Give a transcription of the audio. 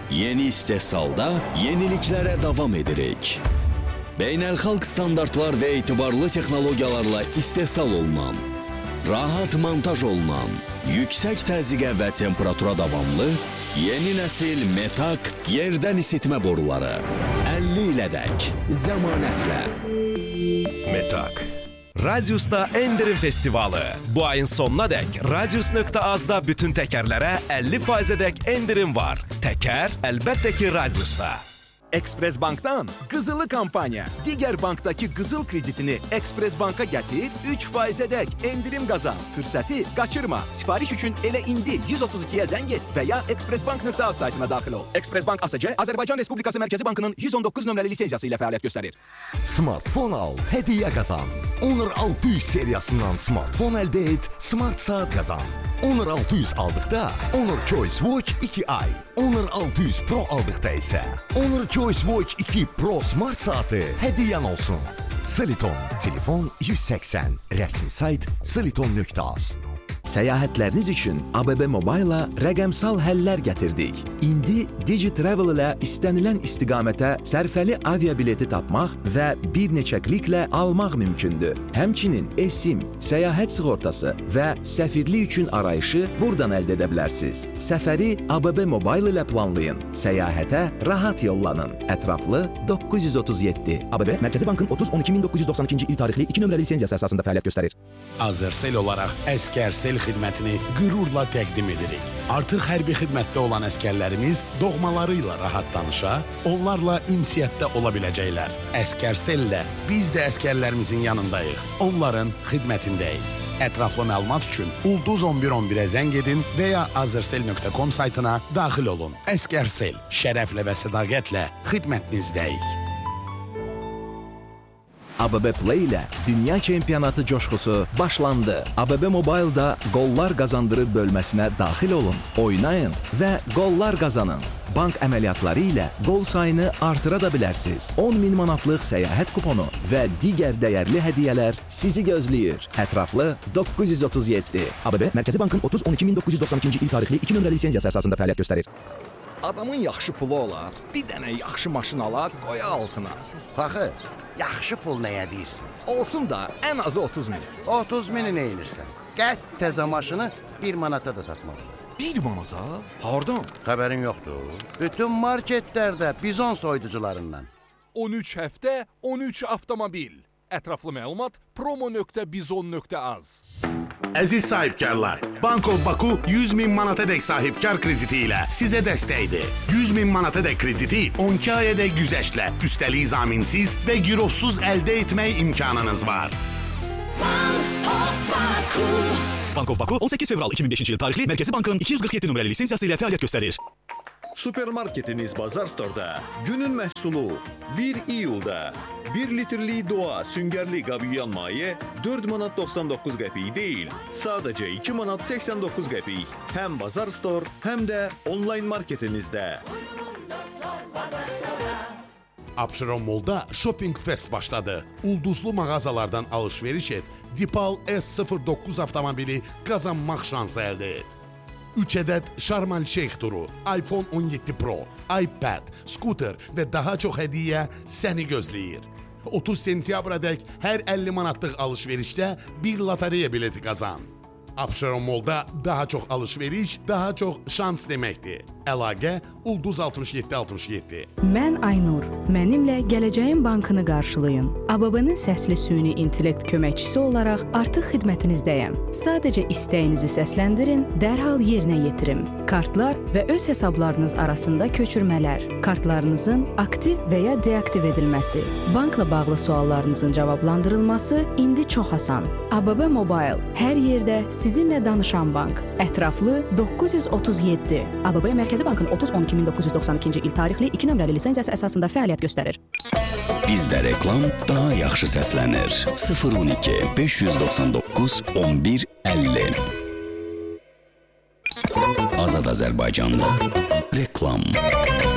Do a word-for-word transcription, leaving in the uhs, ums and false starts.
Yeni istehsalda yeniliklərə davam edirik. Beynəlxalq standartlar və etibarlı texnologiyalarla istehsal olunan, rahat montaj olunan, yüksək təzyiqə və temperatura davamlı, yeni nəsil Metak yerdən isitmə boruları. əlli ilədək zəmanətlə. Metak. Radius'ta Endirim Festivalı. Bu ayın sonuna dək Radius nöqtə azda bütün təkərlərə əlli faizə dək endirim var. Təkər əlbəttə ki Radius'ta. Express Bank'tan Qızılı kampanya. Digər bankdaki qızıl kreditini Express Bank'a gətir, üç faizə dək endirim qazan. Fürsəti qaçırma. Sifariş üçün elə indi yüz otuz ikiyə zəng et və ya express bank nöqtə az saytına daxil ol. Express Bank A S C Azərbaycan Respublikası Mərkəzi Bankının yüz on doqquz nömrəli lisenziyası ilə fəaliyyət göstərir. Smartfon al, hədiyyə qazan. Honor altı yüz seriyasından smartfon əldə et, smart saat qazan. Honor altı yüz aldıqda Honor Choice Watch iki ay. Honor altı yüz Pro aldıqda isə Honor Choice Watch iki Pro Smart saatı hədiyyən olsun. Soliton, telefon yüz səksən, rəsmi sayt soliton nöqtə az. Səyahətləriniz üçün A B B Mobile-la rəqəmsal həllər gətirdik. İndi DigiTravel ilə istənilən istiqamətə sərfəli aviabileti tapmaq və bir neçə kliklə almaq mümkündür. Həmçinin eSIM, səyahət sığortası və səfirlik üçün arayışı buradan əldə edə bilərsiniz. Səfəri A B B Mobile ilə planlayın. Səyahətə rahat yollanın. Ətraflı doqquz yüz otuz yeddi. A B B Mərkəzi Bankın otuz on iki min doqquz yüz doxsan ikinci il tarixli iki nömrəli lisenziyası əsasında fəaliyyət göstərir. Azərsel olaraq Əskərsel xidmətini qürurla təqdim edirik. Artıq hərbi xidmətdə olan əskərlərimiz doğmaları ilə rahat danışa, onlarla ünsiyyətdə ola biləcəklər. Əskərsəllə biz də əskərlərimizin yanındayıq, onların xidmətindəyik. Ətraflı məlumat üçün ulduz on bir on birə zəng edin və ya azərsel nöqtə com saytına daxil olun. Əskərsel, şərəflə və sədaqətlə xidmətinizdəyik. A B B Play ilə Dünya Çempionatı coşqusu başlandı. A B B Mobile-da qollar qazandırır bölməsinə daxil olun, oynayın və qollar qazanın. Bank əməliyyatları ilə qol sayını artıra da bilərsiniz. on min manatlıq səyahət kuponu və digər dəyərli hədiyyələr sizi gözləyir. Ətraflı doqquz yüz otuz yeddi. A B B Mərkəzi Bankın otuz on iki min doqquz yüz doxsan ikinci il tarixli iki nömrəli lisenziyası əsasında fəaliyyət göstərir. Adamın yaxşı pulu olar, bir dənə yaxşı maşın alar, qoya altına. Baxı, yaxşı pul nəyə deyirsən? Olsun da ən azı otuz min. otuz mini nə edirsən? Qət təzə maşını bir manata da tapmaq. Bir manata? Hardan? Xəbərin yoxdur. Bütün marketlərdə bizon soyuducularından. on üç həftə, on üç avtomobil. Ətraflı məlumat promo nöqtə bizon nöqtə az. Əziz sahibkarlar, Bank of Baku yüz min manatadək sahibkar krediti ilə sizə dəstəkdir. yüz min manatadək krediti on iki ayədək güzəştlə, üstəlik zaminsiz və girovsuz əldə etmək imkanınız var. Bank of Baku. Bank of Baku on səkkiz fevral iki min beşinci il tarixli Mərkəzi Bankın iki yüz qırx yeddi nömrəli lisenziyası ilə fəaliyyət göstərir. Supermarketiniz Bazar Store'da günün məhsulu bir iyulda bir litrlik Doğa süngərli qab yuyan maye dörd manat doxsan doqquz qəpik deyil, sadəcə iki manat səksən doqquz qəpik. Həm Bazar Store, həm də onlayn marketinizdə. Abşeron Mall'da Shopping Fest başladı. Ulduzlu mağazalardan alışveriş et, Dipal S sıfır doqquz avtomobili qazanmaq şansı əldə et. üç ədəd Şarmal Şeyx turu, iPhone on yeddi Pro, iPad, skuter və daha çox hədiyyə səni gözləyir. otuz sentyabradək hər əlli manatlıq alışverişdə bir lotereya bileti qazan. Abşeron Mall'da daha çox alışveriş, daha çox şans deməkdir. Əlaqə Ulduz altmış yeddi altmış yeddi. Mən Aynur. Mənimlə Gələcəyin Bankını qarşılayın. A B B-nin səsli süni intellekt köməkçisi olaraq artıq xidmətinizdəyəm. Sadəcə istəyinizi səsləndirin, dərhal yerinə yetirim. Kartlar və öz hesablarınız arasında köçürmələr, kartlarınızın aktiv və ya deaktiv edilməsi, bankla bağlı suallarınızın cavablandırılması indi çox asan. A B B Mobile hər yerdə sizinlə danışan bank. Ətraflı doqquz yüz otuz yeddi. A B B Mərkəzi Bankın otuz on iki min doqquz yüz doxsan ikinci il tarixli iki nömrəli lisenziyası əsasında fəaliyyət göstərir. Bizdə reklam daha yaxşı səslənir. sıfır on iki beş yüz doxsan doqquz on bir əlli. Azad Azərbaycanda reklam.